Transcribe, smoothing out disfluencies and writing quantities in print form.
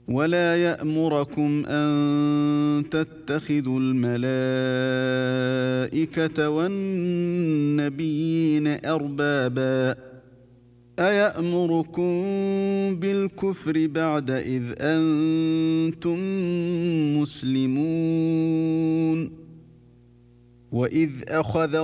ولا يأمركم أن تتخذوا الملائكة والنبيين أربابا أيأمركم بالكفر بعد إذ أنتم مسلمون وإذ أخذ